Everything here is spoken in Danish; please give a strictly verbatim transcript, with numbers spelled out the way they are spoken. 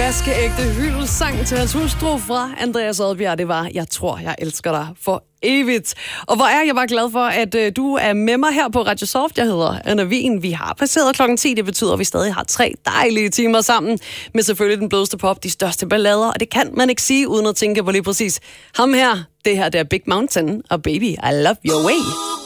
vaskeægte hyldesang til hans hustru fra Andreas Odbjerg. Det var Jeg tror, jeg elsker dig for evigt. Og hvor er jeg bare glad for, at øh, du er med mig her på Radio Soft. Jeg hedder Anna Wien. Vi har passeret klokken ti. Det betyder, at vi stadig har tre dejlige timer sammen. Med selvfølgelig den blødeste pop, de største ballader. Og det kan man ikke sige, uden at tænke på lige præcis ham her. Det her, det er Big Mountain og Baby, I Love Your Way.